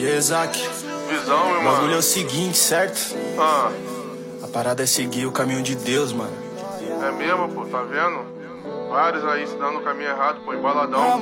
Isaac, Visão, meu o mano. bagulho é o seguinte, certo? A parada é seguir o caminho de Deus, mano. É mesmo, pô, tá vendo? Vários aí se dando o caminho errado, pô, embaladão.